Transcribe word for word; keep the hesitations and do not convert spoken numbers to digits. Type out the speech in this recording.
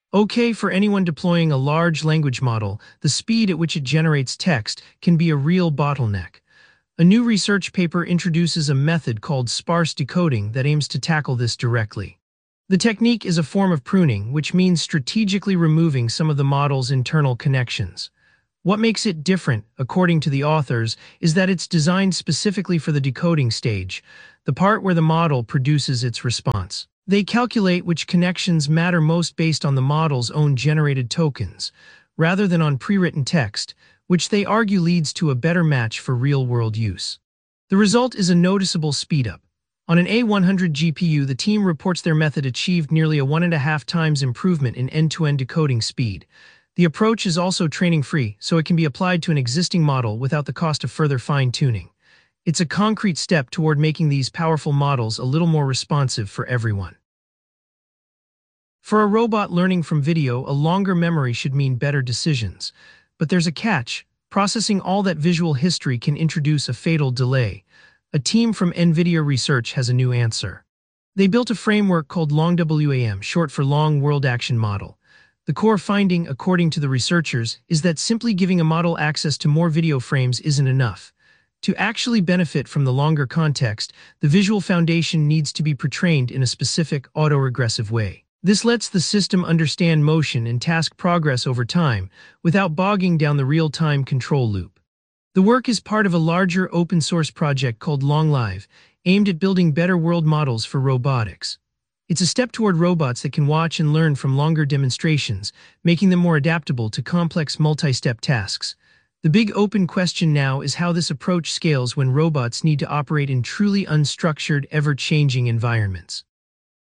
Okay, for anyone deploying a large language model, the speed at which it generates text can be a real bottleneck. A new research paper introduces a method called sparse decoding that aims to tackle this directly. The technique is a form of pruning, which means strategically removing some of the model's internal connections. What makes it different, according to the authors, is that it's designed specifically for the decoding stage, the part where the model produces its response. They calculate which connections matter most based on the model's own generated tokens, rather than on pre-written text, which they argue leads to a better match for real-world use. The result is a noticeable speedup. On an A one hundred G P U, the team reports their method achieved nearly a one and a half times improvement in end-to-end decoding speed. The approach is also training-free, so it can be applied to an existing model without the cost of further fine-tuning. It's a concrete step toward making these powerful models a little more responsive for everyone. For a robot learning from video, a longer memory should mean better decisions. But there's a catch. Processing all that visual history can introduce a fatal delay. A team from NVIDIA Research has a new answer. They built a framework called LongWAM, short for Long World Action Model. The core finding, according to the researchers, is that simply giving a model access to more video frames isn't enough. To actually benefit from the longer context, the visual foundation needs to be pre-trained in a specific, autoregressive way. This lets the system understand motion and task progress over time, without bogging down the real-time control loop. The work is part of a larger open-source project called LongLive, aimed at building better world models for robotics. It's a step toward robots that can watch and learn from longer demonstrations, making them more adaptable to complex multi-step tasks. The big open question now is how this approach scales when robots need to operate in truly unstructured, ever-changing environments.